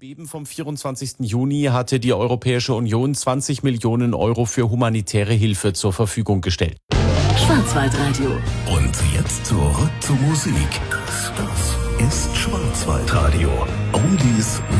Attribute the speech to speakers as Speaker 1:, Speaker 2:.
Speaker 1: Beben vom 24. Juni hatte die Europäische Union 20 Millionen Euro für humanitäre Hilfe zur Verfügung gestellt.
Speaker 2: Schwarzwaldradio.
Speaker 3: Und jetzt zurück zur Musik. Das ist Schwarzwaldradio. Oldies